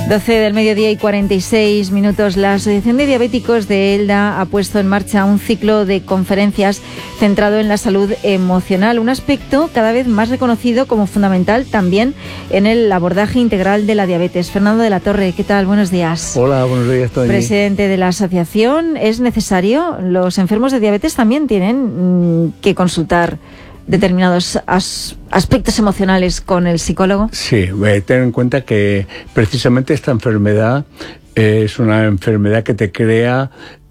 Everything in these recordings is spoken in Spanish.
12 del mediodía y 46 minutos. La Asociación de Diabéticos de Elda ha puesto en marcha un ciclo de conferencias centrado en la salud emocional, un aspecto cada vez más reconocido como fundamental también en el abordaje integral de la diabetes. Fernando de la Torre, ¿qué tal? Buenos días. Hola, buenos días, Toñi. Presidente de la asociación, ¿es necesario? Los enfermos de diabetes también tienen que consultar determinados aspectos emocionales con el psicólogo. Sí, ten en cuenta que precisamente esta enfermedad es una enfermedad que te crea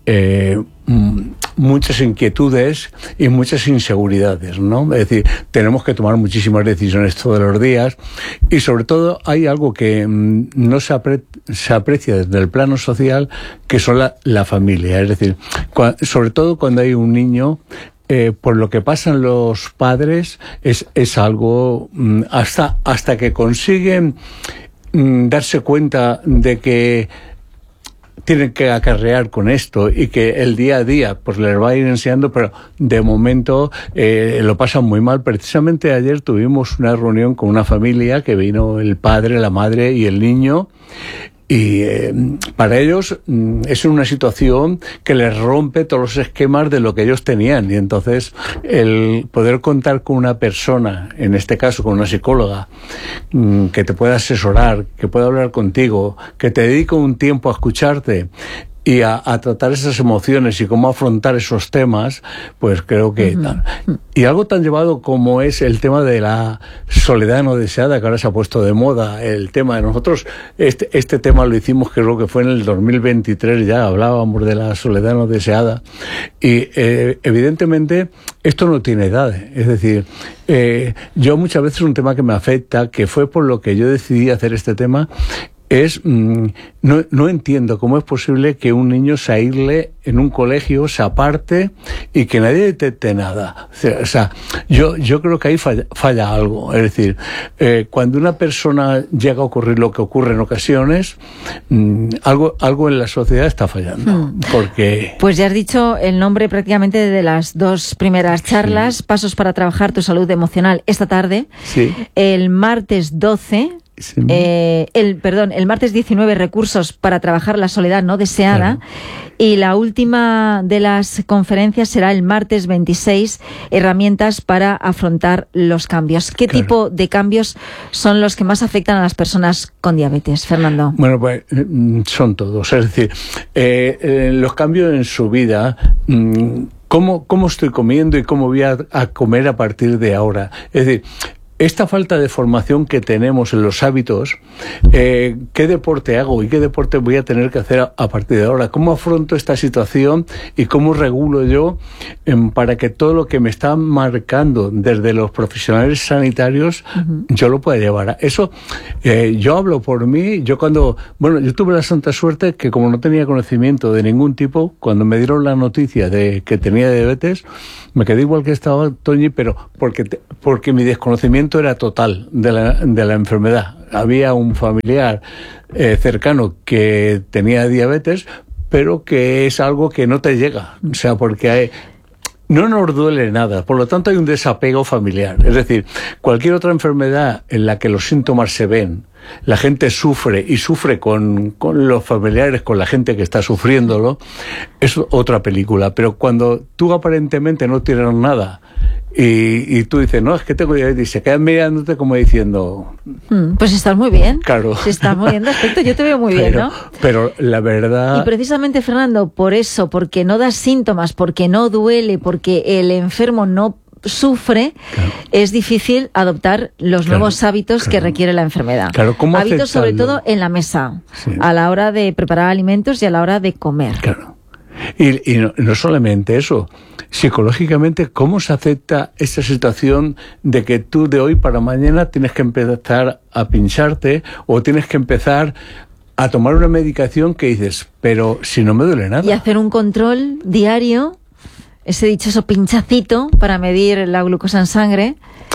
muchas inquietudes y muchas inseguridades, ¿no? Es decir, tenemos que tomar muchísimas decisiones todos los días y sobre todo hay algo que no se aprecia desde el plano social, que son la familia. Es decir, sobre todo cuando hay un niño, por lo que pasan los padres es algo hasta que consiguen darse cuenta de que tienen que acarrear con esto y que el día a día pues les va a ir enseñando, pero de momento lo pasan muy mal. Precisamente ayer tuvimos una reunión con una familia que vino el padre, la madre y el niño. Y para ellos es una situación que les rompe todos los esquemas de lo que ellos tenían, y entonces el poder contar con una persona, en este caso con una psicóloga, que te pueda asesorar, que pueda hablar contigo, que te dedique un tiempo a escucharte y a tratar esas emociones y cómo afrontar esos temas, pues creo que tal. Y algo tan llevado como es el tema de la soledad no deseada, que ahora se ha puesto de moda el tema de nosotros. Este tema lo hicimos, creo que fue en el 2023, ya hablábamos de la soledad no deseada. Y evidentemente esto no tiene edad. Es decir, yo muchas veces un tema que me afecta, que fue por lo que yo decidí hacer este tema, es no entiendo cómo es posible que un niño se aísle en un colegio, se aparte y que nadie detecte nada. O sea, yo creo que ahí falla algo. Es decir, cuando una persona llega a ocurrir lo que ocurre en ocasiones, algo en la sociedad está fallando. Porque... Pues ya has dicho el nombre prácticamente de las dos primeras charlas, sí. Pasos para trabajar tu salud emocional esta tarde. Sí. El martes 12... Sí. El martes 19, recursos para trabajar la soledad no deseada, claro. Y la última de las conferencias será el martes 26, herramientas para afrontar los cambios. ¿Qué claro. tipo de cambios son los que más afectan a las personas con diabetes, Fernando? Bueno, pues son todos. Es decir, los cambios en su vida, cómo estoy comiendo y cómo voy a comer a partir de ahora. Es decir, esta falta de formación que tenemos en los hábitos, ¿qué deporte hago y qué deporte voy a tener que hacer a partir de ahora? ¿Cómo afronto esta situación y cómo regulo yo para que todo lo que me están marcando desde los profesionales sanitarios yo lo pueda llevar a eso? Yo hablo por mí. Yo tuve la santa suerte que, como no tenía conocimiento de ningún tipo, cuando me dieron la noticia de que tenía diabetes, me quedé igual que estaba, Toñi, pero porque mi desconocimiento era total de la enfermedad. Había un familiar cercano que tenía diabetes, pero que es algo que no te llega. O sea, porque no nos duele nada, por lo tanto hay un desapego familiar. Es decir, cualquier otra enfermedad en la que los síntomas se ven, la gente sufre y sufre con los familiares, con la gente que está sufriéndolo, es otra película. Pero cuando tú aparentemente no tienes nada y tú dices, no, es que tengo diabetes, y se quedan mirándote como diciendo... Pues estás muy bien. Claro. Se está muy bien de aspecto, yo te veo muy bien, ¿no? Pero la verdad... Y precisamente, Fernando, por eso, porque no das síntomas, porque no duele, porque el enfermo no sufre, claro. Es difícil adoptar los nuevos hábitos que requiere la enfermedad. Claro, ¿cómo hábitos sobre todo en la mesa, sí. A la hora de preparar alimentos y a la hora de comer. Claro. Y no solamente eso, psicológicamente, ¿cómo se acepta esta situación de que tú de hoy para mañana tienes que empezar a pincharte o tienes que empezar a tomar una medicación que dices, pero si no me duele nada? Y hacer un control diario, ese dichoso pinchacito para medir la glucosa en sangre.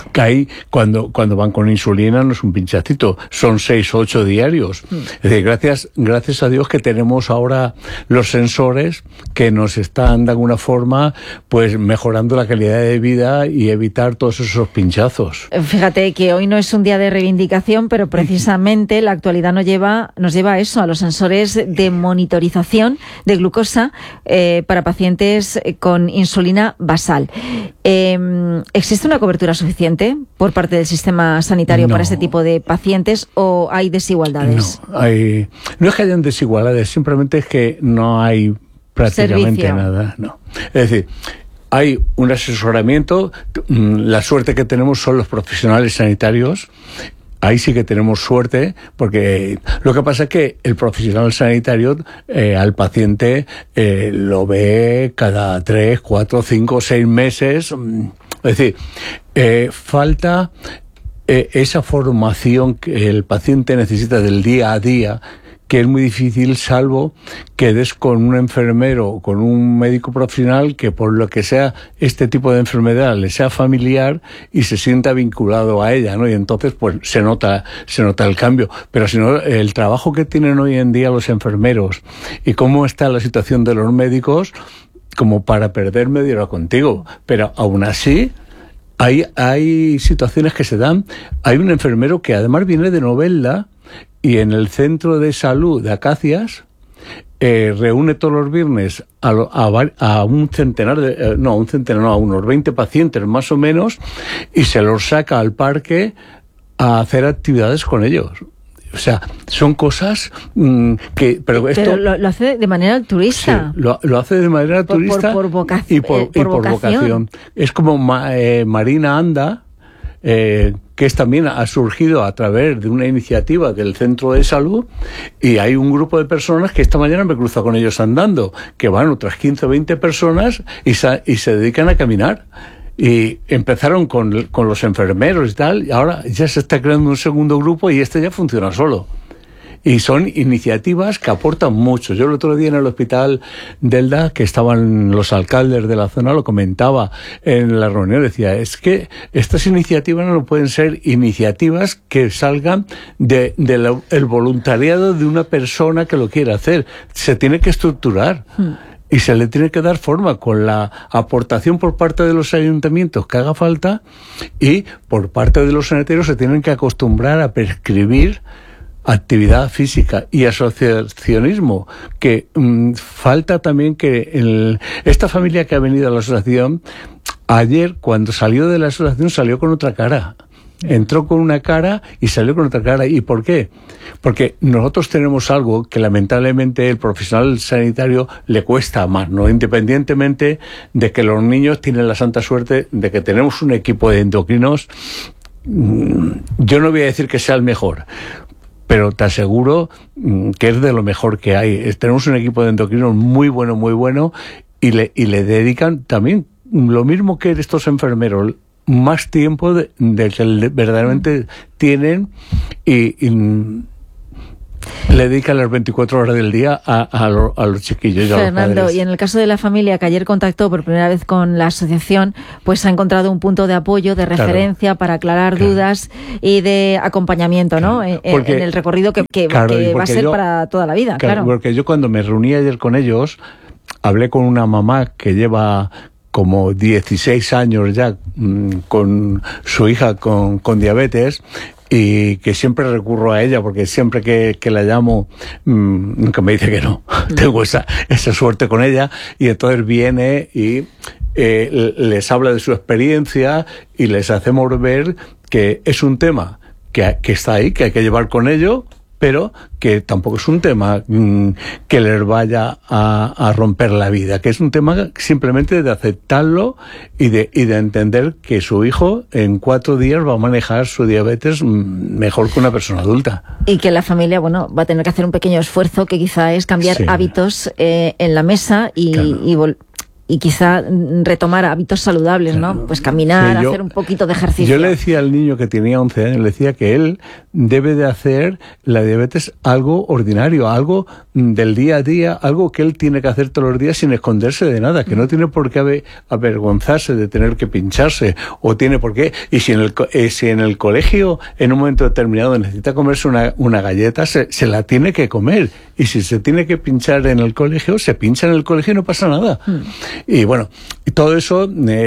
Que ahí, cuando van con insulina, no es un pinchacito, son 6 o 8 diarios. Es decir, gracias a Dios que tenemos ahora los sensores que nos están, de alguna forma, pues mejorando la calidad de vida y evitar todos esos pinchazos. Fíjate que hoy no es un día de reivindicación, pero precisamente la actualidad nos lleva a eso, a los sensores de monitorización de glucosa para pacientes con insulina basal. ¿Existe una cobertura suficiente por parte del sistema sanitario para este tipo de pacientes o hay desigualdades? No es que hayan desigualdades, simplemente es que no hay prácticamente nada. No. Es decir, hay un asesoramiento, la suerte que tenemos son los profesionales sanitarios. Ahí sí que tenemos suerte, porque lo que pasa es que el profesional sanitario al paciente lo ve cada 3, 4, 5, 6 meses. Es decir, falta esa formación que el paciente necesita del día a día, que es muy difícil, salvo que des con un enfermero o con un médico profesional que, por lo que sea, este tipo de enfermedad le sea familiar y se sienta vinculado a ella, ¿no? Y entonces, pues, se nota el cambio. Pero si no, el trabajo que tienen hoy en día los enfermeros y cómo está la situación de los médicos, como para perder media hora contigo. Pero aún así, hay situaciones que se dan. Hay un enfermero que además viene de Novelda, y en el centro de salud de Acacias reúne todos los viernes a unos 20 pacientes más o menos, y se los saca al parque a hacer actividades con ellos. O sea, son cosas que... Pero lo hace de manera altruista. Sí, lo hace de manera altruista por vocación. Y por vocación. Es como Marina Anda, que también ha surgido a través de una iniciativa del centro de salud, y hay un grupo de personas que esta mañana me cruzo con ellos andando, que van otras 15 o 20 personas y se dedican a caminar. Y empezaron con los enfermeros y tal, y ahora ya se está creando un segundo grupo y este ya funciona solo. Y son iniciativas que aportan mucho. Yo el otro día en el hospital de Elda, que estaban los alcaldes de la zona, lo comentaba en la reunión, decía, es que estas iniciativas no pueden ser iniciativas que salgan del voluntariado de una persona que lo quiera hacer. Se tiene que estructurar. Y se le tiene que dar forma con la aportación por parte de los ayuntamientos que haga falta, y por parte de los sanitarios se tienen que acostumbrar a prescribir actividad física y asociacionismo, que falta también que esta familia que ha venido a la asociación, ayer cuando salió de la asociación salió con otra cara. Entró con una cara y salió con otra cara. ¿Y por qué? Porque nosotros tenemos algo que lamentablemente el profesional sanitario le cuesta más, ¿no? Independientemente de que los niños tienen la santa suerte de que tenemos un equipo de endocrinos, yo no voy a decir que sea el mejor, pero te aseguro que es de lo mejor que hay. Tenemos un equipo de endocrinos muy bueno, y le dedican también lo mismo que estos enfermeros, más tiempo del que verdaderamente tienen, y le dedican las 24 horas del día a los chiquillos y a los padres. Fernando, y en el caso de la familia que ayer contactó por primera vez con la asociación, pues ha encontrado un punto de apoyo, de referencia, para aclarar dudas y de acompañamiento, ¿no? En el recorrido que va a ser para toda la vida. Claro, porque yo cuando me reuní ayer con ellos, hablé con una mamá que lleva como 16 años ya con su hija con diabetes, y que siempre recurro a ella porque siempre que la llamo nunca me dice que no. Tengo esa suerte con ella, y entonces viene y les habla de su experiencia y les hacemos ver que es un tema que está ahí, que hay que llevar con ello, pero que tampoco es un tema que les vaya a romper la vida, que es un tema simplemente de aceptarlo y de entender que su hijo en 4 días va a manejar su diabetes mejor que una persona adulta. Y que la familia, va a tener que hacer un pequeño esfuerzo, que quizá es cambiar hábitos en la mesa y y quizá retomar hábitos saludables, ¿no? Pues caminar, sí, hacer un poquito de ejercicio. Yo le decía al niño que tenía 11 años, le decía que él debe de hacer la diabetes algo ordinario, algo del día a día, algo que él tiene que hacer todos los días sin esconderse de nada, que no tiene por qué avergonzarse de tener que pincharse, o tiene por qué, y si en el colegio en un momento determinado necesita comerse una galleta, se la tiene que comer, y si se tiene que pinchar en el colegio, se pincha en el colegio y no pasa nada. Y bueno, todo eso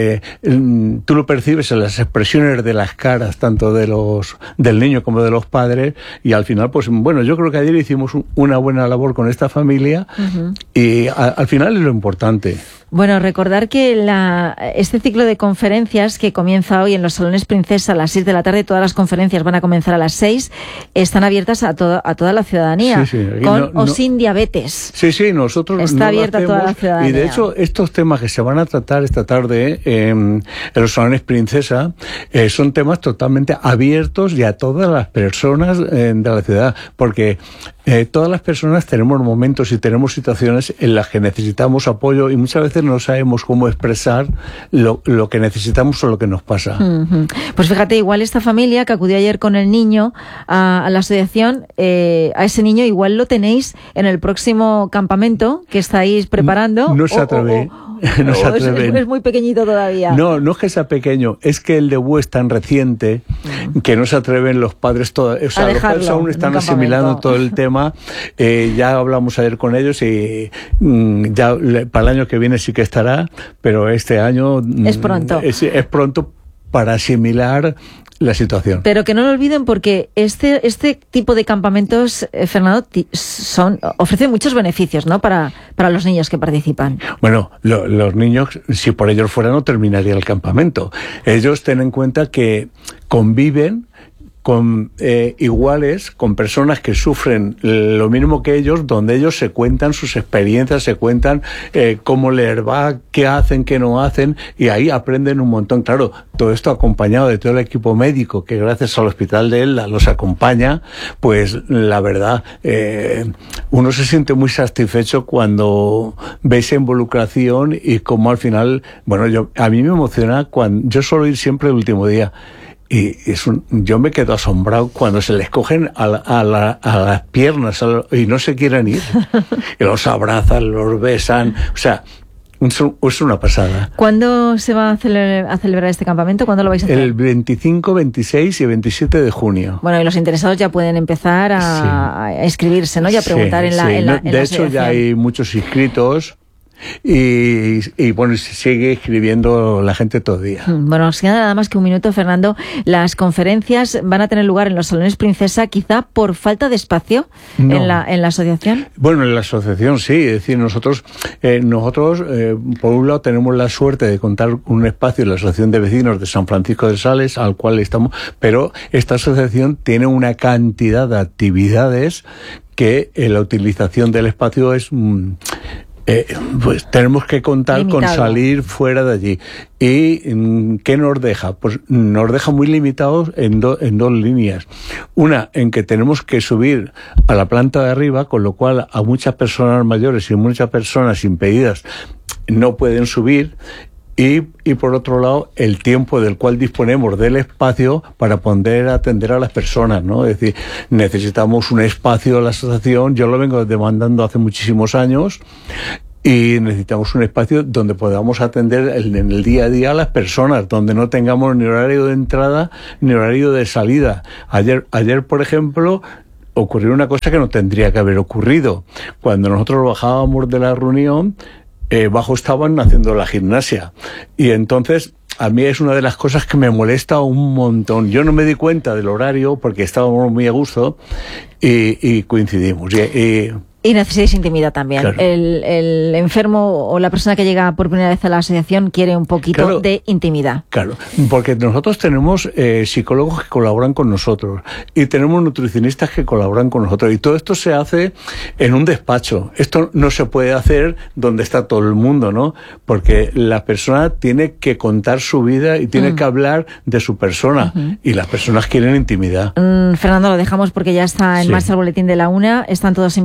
tú lo percibes en las expresiones de las caras, tanto del niño como de los padres, y al final, pues bueno, yo creo que ayer hicimos una buena labor con esta familia, y al final es lo importante. Bueno, recordar que este ciclo de conferencias que comienza hoy en los Salones Princesa a las 6 de la tarde, todas las conferencias van a comenzar a las 6, están abiertas a toda la ciudadanía, con o sin diabetes. Sí, nosotros está abierta a toda la ciudadanía. Y de hecho, estos temas que se van a tratar esta tarde en los Salones Princesa son temas totalmente abiertos y a todas las personas de la ciudad, porque todas las personas tenemos momentos y tenemos situaciones en las que necesitamos apoyo y muchas veces no sabemos cómo expresar lo que necesitamos o lo que nos pasa. Pues fíjate, igual esta familia que acudió ayer con el niño a la asociación, a ese niño igual lo tenéis en el próximo campamento que estáis preparando. No se atreve. No se atreven. Es muy pequeñito todavía. No es que sea pequeño, es que el debut es tan reciente que no se atreven los padres todavía. O sea, los padres aún están asimilando todo el tema. Ya hablamos ayer con ellos y ya para el año que viene sí que estará, pero este año es pronto. Es pronto para asimilar la situación. Pero que no lo olviden, porque este tipo de campamentos, Fernando, ofrecen muchos beneficios, ¿no? Para los niños que participan. Bueno, los niños, si por ellos fuera, no terminaría el campamento. Ellos ten en cuenta que conviven con iguales, con personas que sufren lo mismo que ellos, donde ellos se cuentan sus experiencias, se cuentan cómo les va, qué hacen, qué no hacen, y ahí aprenden un montón. Claro, todo esto acompañado de todo el equipo médico que gracias al Hospital de Elda los acompaña, pues la verdad, uno se siente muy satisfecho cuando ve esa involucración y cómo al final, bueno, a mí me emociona cuando yo suelo ir siempre el último día. Y yo me quedo asombrado cuando se les cogen a las piernas y no se quieren ir. Y los abrazan, los besan. O sea, es una pasada. ¿Cuándo se va a celebrar este campamento? ¿Cuándo lo vais a hacer? El 25, 26 y 27 de junio. Bueno, y los interesados ya pueden empezar a inscribirse, ¿no? Y a preguntar en la De hecho, ya hay muchos inscritos. Y bueno, se sigue escribiendo la gente todavía. Bueno, nos queda nada más que un minuto, Fernando. Las conferencias van a tener lugar en los Salones Princesa, quizá por falta de espacio en la asociación. Bueno, en la asociación sí, es decir, nosotros por un lado tenemos la suerte de contar con un espacio en la Asociación de Vecinos de San Francisco de Sales, al cual estamos, pero esta asociación tiene una cantidad de actividades que la utilización del espacio es pues tenemos que contar limitado, con salir fuera de allí. ¿Y qué nos deja? Pues nos deja muy limitados en dos líneas. Una, en que tenemos que subir a la planta de arriba, con lo cual a muchas personas mayores y muchas personas impedidas no pueden subir. Y por otro lado, el tiempo del cual disponemos del espacio para poder atender a las personas, ¿no? Es decir, necesitamos un espacio en la asociación, yo lo vengo demandando hace muchísimos años, y necesitamos un espacio donde podamos atender en el día a día a las personas, donde no tengamos ni horario de entrada ni horario de salida. Ayer, por ejemplo, ocurrió una cosa que no tendría que haber ocurrido. Cuando nosotros bajábamos de la reunión, bajo estaban haciendo la gimnasia. Y entonces, a mí es una de las cosas que me molesta un montón. Yo no me di cuenta del horario porque estábamos muy a gusto y coincidimos. Y necesitáis intimidad también. Claro. El enfermo o la persona que llega por primera vez a la asociación quiere un poquito de intimidad. Claro, porque nosotros tenemos psicólogos que colaboran con nosotros y tenemos nutricionistas que colaboran con nosotros, y todo esto se hace en un despacho. Esto no se puede hacer donde está todo el mundo, ¿no? Porque la persona tiene que contar su vida y tiene que hablar de su persona, y las personas quieren intimidad. Fernando, lo dejamos porque ya está en marcha el boletín de la 1. Están todos invitados a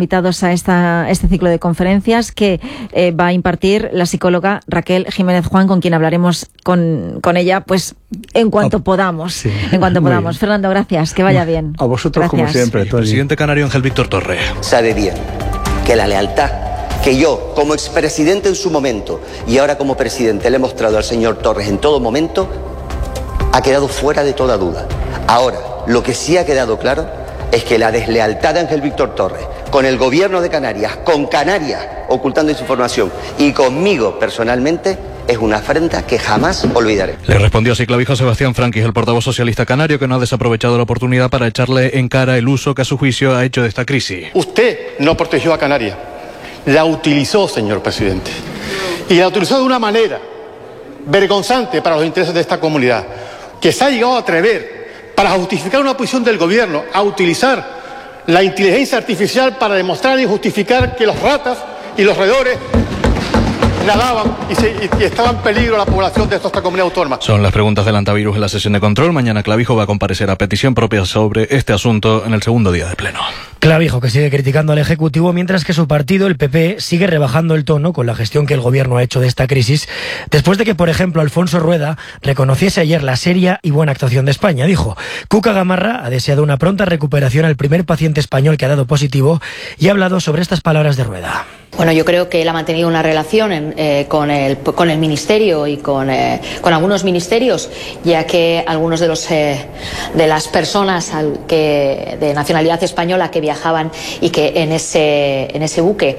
comienza este ciclo de conferencias que va a impartir la psicóloga Raquel Jiménez Juan, con quien hablaremos con ella pues en cuanto podamos. Sí. En cuanto podamos. Fernando, gracias, que vaya bien. A vosotros, gracias. Como siempre. El presidente canario Ángel Víctor Torre. Sabe bien que la lealtad que yo, como expresidente en su momento y ahora como presidente, le he mostrado al señor Torres en todo momento, ha quedado fuera de toda duda. Ahora, lo que sí ha quedado claro es que la deslealtad de Ángel Víctor Torres con el gobierno de Canarias, con Canarias ocultando esa información y conmigo personalmente, es una afrenta que jamás olvidaré. Le respondió así Clavijo Sebastián Franquis, el portavoz socialista canario, que no ha desaprovechado la oportunidad para echarle en cara el uso que a su juicio ha hecho de esta crisis. Usted no protegió a Canarias, la utilizó, señor presidente. Y la utilizó de una manera vergonzante para los intereses de esta comunidad, que se ha llegado a atrever, para justificar una posición del gobierno, a utilizar la inteligencia artificial para demostrar y justificar que los ratas y los roedores nadaban y estaba en peligro la población de esta comunidad autónoma. Son las preguntas del Antivirus en la sesión de control. Mañana Clavijo va a comparecer a petición propia sobre este asunto en el segundo día de pleno. Clavijo, que sigue criticando al Ejecutivo, mientras que su partido, el PP, sigue rebajando el tono con la gestión que el Gobierno ha hecho de esta crisis, después de que, por ejemplo, Alfonso Rueda reconociese ayer la seria y buena actuación de España. Dijo: Cuca Gamarra ha deseado una pronta recuperación al primer paciente español que ha dado positivo y ha hablado sobre estas palabras de Rueda. Bueno, yo creo que él ha mantenido una relación con el Ministerio y con algunos ministerios, ya que algunos de las personas de nacionalidad española que viajaban y que en ese buque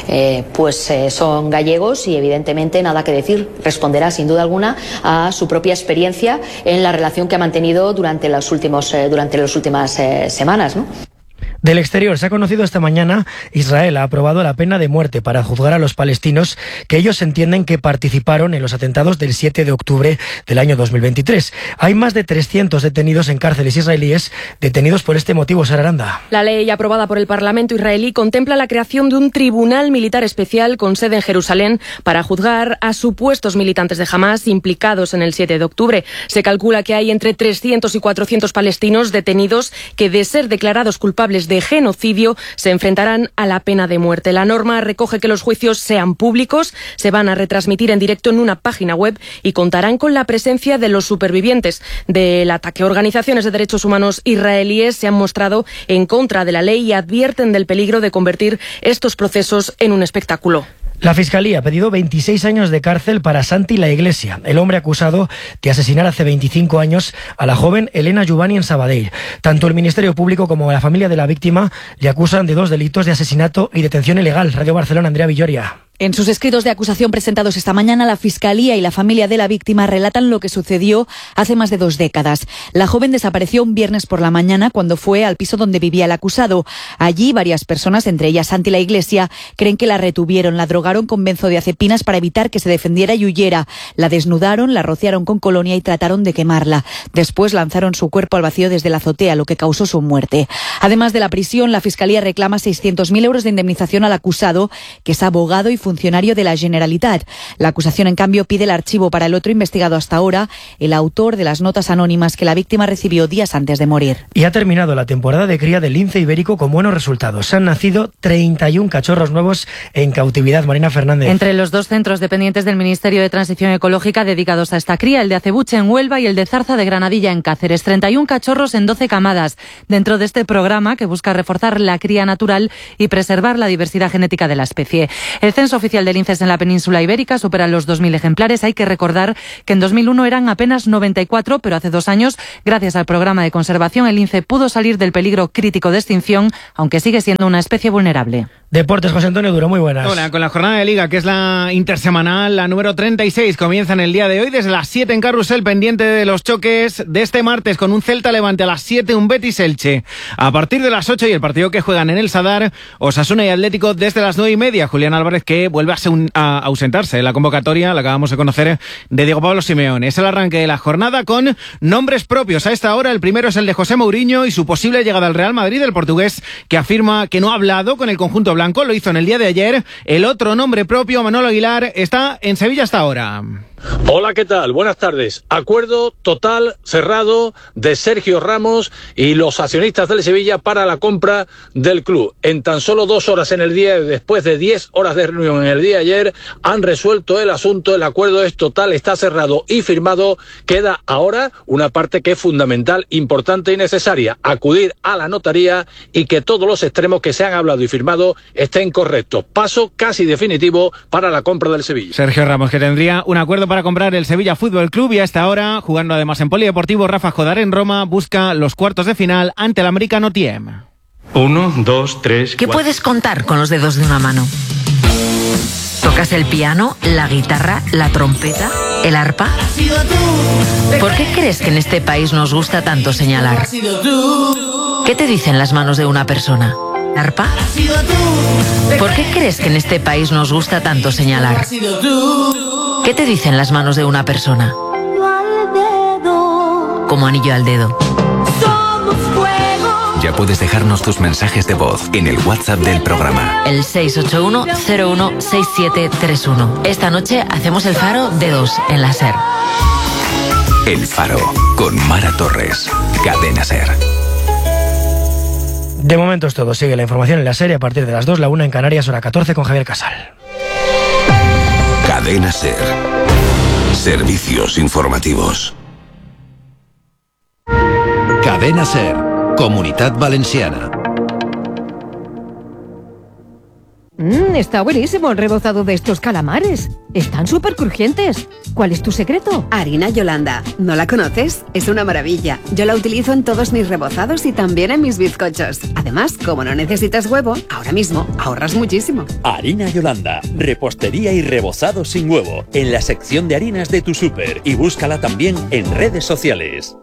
son gallegos, y evidentemente nada que decir, responderá sin duda alguna a su propia experiencia en la relación que ha mantenido durante las últimas semanas, ¿no? Del exterior se ha conocido esta mañana, Israel ha aprobado la pena de muerte para juzgar a los palestinos que ellos entienden que participaron en los atentados del 7 de octubre del año 2023. Hay más de 300 detenidos en cárceles israelíes detenidos por este motivo. Sara Aranda. La ley aprobada por el Parlamento israelí contempla la creación de un tribunal militar especial con sede en Jerusalén para juzgar a supuestos militantes de Hamás implicados en el 7 de octubre. Se calcula que hay entre 300 y 400 palestinos detenidos que, de ser declarados culpables de genocidio, se enfrentarán a la pena de muerte. La norma recoge que los juicios sean públicos, se van a retransmitir en directo en una página web y contarán con la presencia de los supervivientes del ataque. Organizaciones de derechos humanos israelíes se han mostrado en contra de la ley y advierten del peligro de convertir estos procesos en un espectáculo. La Fiscalía ha pedido 26 años de cárcel para Santi La Iglesia, el hombre acusado de asesinar hace 25 años a la joven Elena Juvani en Sabadell. Tanto el Ministerio Público como la familia de la víctima le acusan de 2 delitos de asesinato y detención ilegal. Radio Barcelona, Andrea Villoria. En sus escritos de acusación presentados esta mañana, la Fiscalía y la familia de la víctima relatan lo que sucedió hace más de 2 décadas. La joven desapareció un viernes por la mañana cuando fue al piso donde vivía el acusado. Allí varias personas, entre ellas Santi La Iglesia, creen que la retuvieron, la drogaron con benzodiazepinas para evitar que se defendiera y huyera. La desnudaron, la rociaron con colonia y trataron de quemarla. Después lanzaron su cuerpo al vacío desde la azotea, lo que causó su muerte. Además de la prisión, la Fiscalía reclama 600.000 euros de indemnización al acusado, que es abogado y funcionario de la Generalitat. La acusación, en cambio, pide el archivo para el otro investigado hasta ahora, el autor de las notas anónimas que la víctima recibió días antes de morir. Y ha terminado la temporada de cría del lince ibérico con buenos resultados. Han nacido 31 cachorros nuevos en cautividad. Marina Fernández. Entre los 2 centros dependientes del Ministerio de Transición Ecológica dedicados a esta cría, el de Acebuche en Huelva y el de Zarza de Granadilla en Cáceres. 31 cachorros en 12 camadas, dentro de este programa que busca reforzar la cría natural y preservar la diversidad genética de la especie. El censo oficial de linces en la península ibérica supera los 2.000 ejemplares. Hay que recordar que en 2001 eran apenas 94, pero hace 2 años, gracias al programa de conservación, el lince pudo salir del peligro crítico de extinción, aunque sigue siendo una especie vulnerable. Deportes, José Antonio Duro, muy buenas. Hola, con la jornada de Liga, que es la intersemanal, la número 36, comienza en el día de hoy desde las 7 en Carrusel, pendiente de los choques de este martes, con un Celta Levante a las 7, un Betis Elche. A partir de las 8 y el partido que juegan en el Sadar, Osasuna y Atlético desde las 9:30. Julián Álvarez, que vuelve a ausentarse en la convocatoria, la acabamos de conocer, de Diego Pablo Simeone. Es el arranque de la jornada con nombres propios. A esta hora, el primero es el de José Mourinho y su posible llegada al Real Madrid, el portugués, que afirma que no ha hablado con el conjunto blanco, lo hizo en el día de ayer. El otro nombre propio, Manolo Aguilar, está en Sevilla hasta ahora. Hola, ¿qué tal? Buenas tardes. Acuerdo total cerrado de Sergio Ramos y los accionistas del Sevilla para la compra del club. En tan solo 2 horas en el día, después de 10 horas de reunión en el día de ayer, han resuelto el asunto. El acuerdo es total, está cerrado y firmado. Queda ahora una parte que es fundamental, importante y necesaria: acudir a la notaría y que todos los extremos que se han hablado y firmado estén correctos. Paso casi definitivo para la compra del Sevilla. Sergio Ramos, que tendría un acuerdo para comprar el Sevilla Fútbol Club, y a esta hora, jugando además en Polideportivo Rafa Jodar en Roma, busca los cuartos de final ante el americano Tiem. 1, 2, 3... ¿Qué puedes contar con los dedos de una mano? ¿Tocas el piano, la guitarra, la trompeta, el arpa? ¿Por qué crees que en este país nos gusta tanto señalar? ¿Qué te dicen las manos de una persona? ¿Arpa? ¿Por qué crees que en este país nos gusta tanto señalar? ¿Qué te dicen las manos de una persona? Como anillo al dedo. Ya puedes dejarnos tus mensajes de voz en el WhatsApp del programa. El 681-016731. Esta noche hacemos el faro de 2 en la SER. El Faro, con Mara Torres. Cadena SER. De momento es todo. Sigue la información en la SER a partir de las 2, la 1 en Canarias, hora 14, con Javier Casal. Cadena SER. Servicios informativos. Cadena SER. Comunitat Valenciana. Está buenísimo el rebozado de estos calamares. Están súper crujientes. ¿Cuál es tu secreto? Harina Yolanda. ¿No la conoces? Es una maravilla. Yo la utilizo en todos mis rebozados y también en mis bizcochos. Además, como no necesitas huevo, ahora mismo ahorras muchísimo. Harina Yolanda. Repostería y rebozado sin huevo. En la sección de harinas de tu súper. Y búscala también en redes sociales.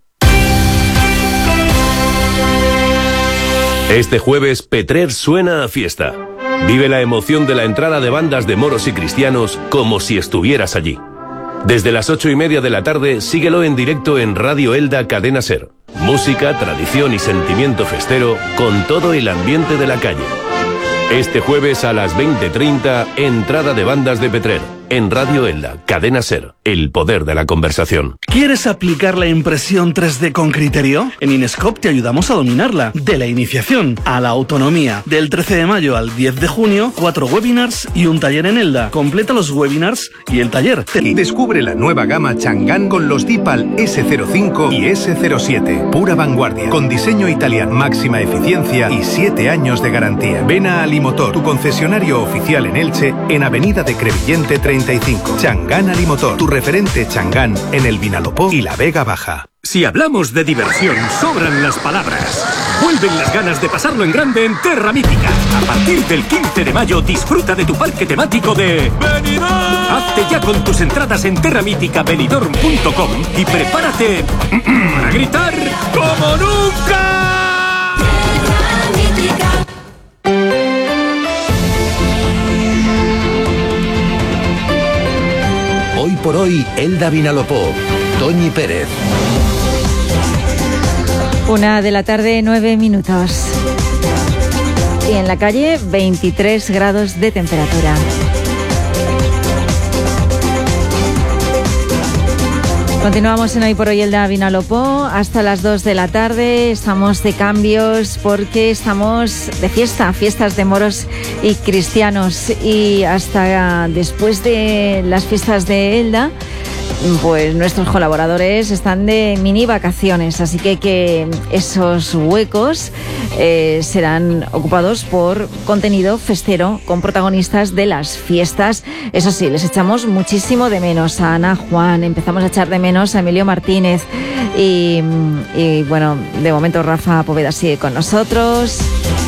Este jueves, Petrer suena a fiesta. Vive la emoción de la entrada de bandas de moros y cristianos como si estuvieras allí. Desde las 8:30 de la tarde, síguelo en directo en Radio Elda Cadena SER. Música, tradición y sentimiento festero con todo el ambiente de la calle. Este jueves a las 20:30, entrada de bandas de Petrer. En Radio Elda, Cadena SER, el poder de la conversación. ¿Quieres aplicar la impresión 3D con criterio? En Inescope te ayudamos a dominarla. De la iniciación a la autonomía. Del 13 de mayo al 10 de junio, 4 webinars y un taller en Elda. Completa los webinars y el taller. Descubre la nueva gama Chang'an con los Dipal S05 y S07. Pura vanguardia, con diseño italiano, máxima eficiencia y 7 años de garantía. Ven a Alimotor, tu concesionario oficial en Elche, en Avenida de Crevillente 35. Chang'an Alimotor, tu referente Chang'an en el Vinalopó y la Vega Baja. Si hablamos de diversión, sobran las palabras. Vuelven las ganas de pasarlo en grande en Terra Mítica. A partir del 15 de mayo, disfruta de tu parque temático de Benidorm. Hazte ya con tus entradas en terramíticabenidorm.com y prepárate a gritar como nunca. Hoy por hoy, Elda Vinalopó. Toñi Pérez. 1 de la tarde, 9 minutos. Y en la calle, 23 grados de temperatura. Continuamos en Hoy por Hoy Elda Vinalopó hasta las 2 de la tarde. Estamos de cambios porque estamos de fiestas de moros y cristianos. Y hasta después de las fiestas de Elda, pues nuestros colaboradores están de mini vacaciones, así que esos huecos serán ocupados por contenido festero con protagonistas de las fiestas. Eso sí, les echamos muchísimo de menos a Ana, Juan, empezamos a echar de menos a Emilio Martínez y bueno, de momento Rafa Poveda sigue con nosotros.